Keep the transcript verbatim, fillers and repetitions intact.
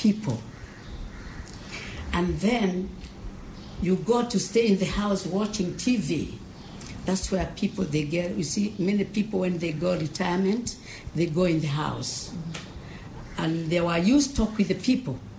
people. And then you go to stay in the house watching T V. That's where people, they get, you see, many people when they go retirement, they go in the house. And they were used to talk with the people.